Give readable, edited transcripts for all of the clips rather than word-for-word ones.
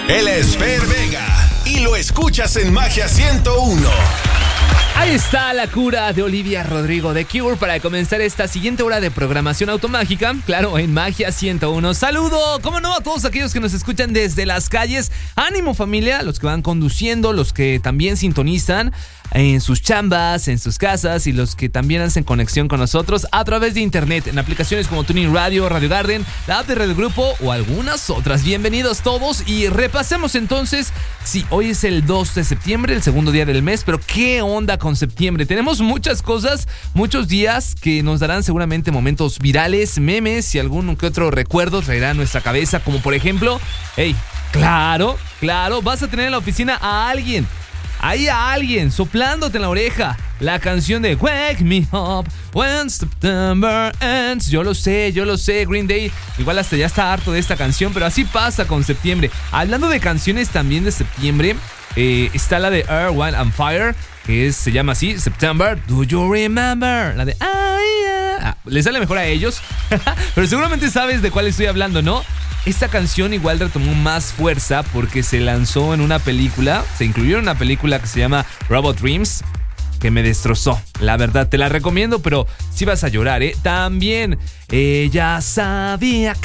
Él es Fer Vega y lo escuchas en Magia 101. Ahí está la cura de Olivia Rodrigo de Cure para comenzar esta siguiente hora de programación automágica, claro, en Magia 101. Saludo, cómo no, a todos aquellos que nos escuchan desde las calles. Ánimo, familia, los que van conduciendo, los que también sintonizan en sus chambas, en sus casas y los que también hacen conexión con nosotros a través de internet, en aplicaciones como Tuning Radio, Radio Garden, la app de Radio Grupo o algunas otras. Bienvenidos todos y repasemos entonces. Sí, hoy es el 2 de septiembre, el segundo día del mes, pero ¿qué onda con septiembre? Tenemos muchas cosas, muchos días que nos darán seguramente momentos virales, memes y algún que otro recuerdo traerá a nuestra cabeza, como por ejemplo, claro, vas a tener en la oficina a alguien. Hay a alguien soplándote en la oreja la canción de Wake Me Up When September Ends. Yo lo sé, Green Day igual hasta ya está harto de esta canción, pero así pasa con septiembre. Hablando de canciones también de septiembre, está la de Earth, Wind and Fire, que se llama así, September, Do You Remember? La de le sale mejor a ellos, pero seguramente sabes de cuál estoy hablando, ¿no? Esta canción igual retomó más fuerza porque se lanzó en una película, se incluyó en una película que se llama Robot Dreams, que me destrozó. La verdad, te la recomiendo, pero sí vas a llorar, ¿eh? También, ella sabía.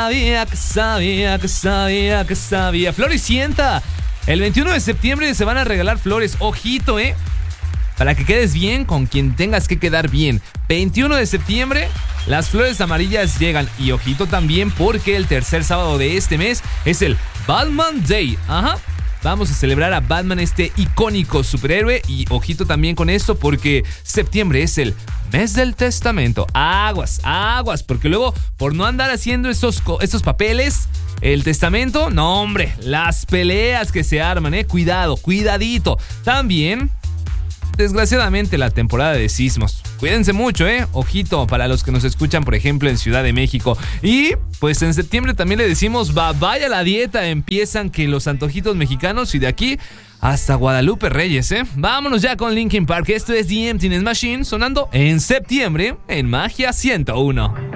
Floricienta. El 21 de septiembre se van a regalar flores. Ojito, ¿eh? Para que quedes bien con quien tengas que quedar bien. 21 de septiembre, las flores amarillas llegan. Y ojito también porque el tercer sábado de este mes es el Batman Day. Ajá. Vamos a celebrar a Batman, este icónico superhéroe. Y ojito también con esto porque septiembre es el mes del testamento. Aguas, porque luego por no andar haciendo estos papeles, el testamento, no hombre, las peleas que se arman, cuidadito. También, desgraciadamente, la temporada de sismos. Cuídense mucho, ojito para los que nos escuchan, por ejemplo, en Ciudad de México. Y pues en septiembre también le decimos vaya la dieta. Empiezan que los antojitos mexicanos y de aquí hasta Guadalupe Reyes, Vámonos ya con Linkin Park. Esto es The Emptiness Machine sonando en septiembre en Magia 101.